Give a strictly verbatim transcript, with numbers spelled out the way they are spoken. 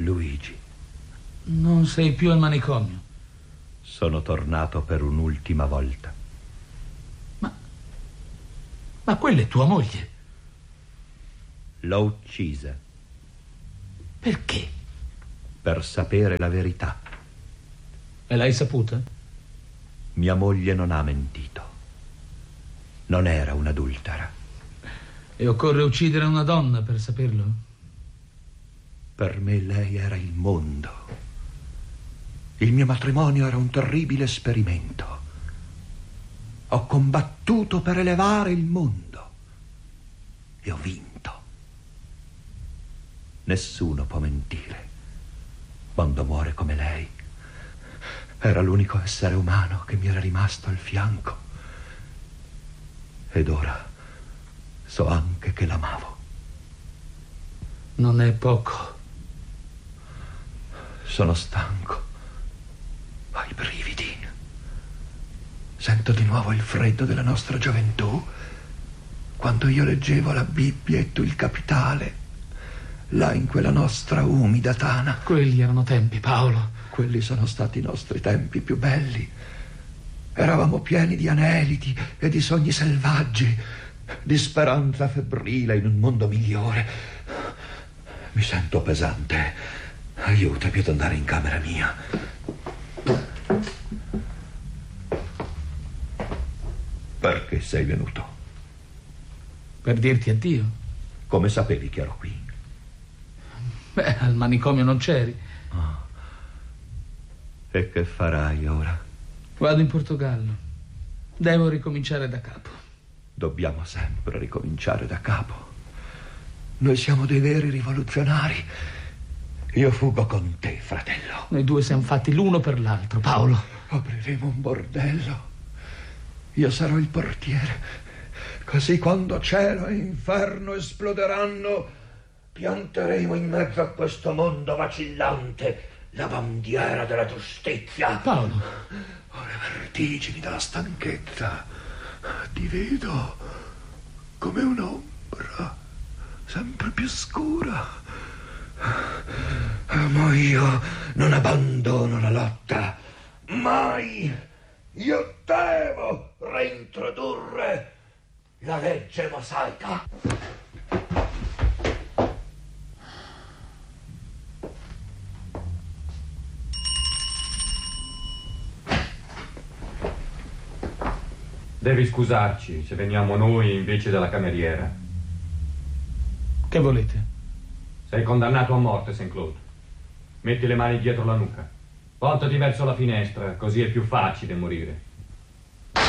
Luigi. Non sei più al manicomio? Sono tornato per un'ultima volta. Ma... Ma quella è tua moglie? L'ho uccisa. Perché? Per sapere la verità. E l'hai saputa? Mia moglie non ha mentito. Non era un'adultera. E occorre uccidere una donna per saperlo? Per me lei era il mondo. Il mio matrimonio era un terribile esperimento. Ho combattuto per elevare il mondo e ho vinto. Nessuno può mentire quando muore come lei. Era l'unico essere umano che mi era rimasto al fianco. Ed ora so anche che l'amavo. Non è poco. Sono stanco. Ho i brividi. Sento di nuovo il freddo della nostra gioventù, quando io leggevo la Bibbia e tu il Capitale, là in quella nostra umida tana. Quelli erano tempi, Paolo. Quelli sono stati i nostri tempi più belli. Eravamo pieni di aneliti e di sogni selvaggi, di speranza febbrile in un mondo migliore. Mi sento pesante. Aiutami ad andare in camera mia. Perché sei venuto? Per dirti addio. Come sapevi che ero qui? Beh, al manicomio non c'eri. Oh. E che farai ora? Vado in Portogallo. Devo ricominciare da capo. Dobbiamo sempre ricominciare da capo. Noi siamo dei veri rivoluzionari. Io fuggo con te, fratello. Noi due siamo fatti l'uno per l'altro, Paolo. Apriremo un bordello. Io sarò il portiere. Così quando cielo e inferno esploderanno, pianteremo in mezzo a questo mondo vacillante la bandiera della giustizia. Paolo. Ho le vertigini dalla stanchezza. Ti vedo come un'ombra sempre più scura. Ma io non abbandono la lotta. Mai. Io devo reintrodurre la legge mosaica. Devi scusarci se veniamo noi invece della cameriera. Che volete? Sei condannato a morte, Saint Claude. Metti le mani dietro la nuca. Voltati verso la finestra, così è più facile morire.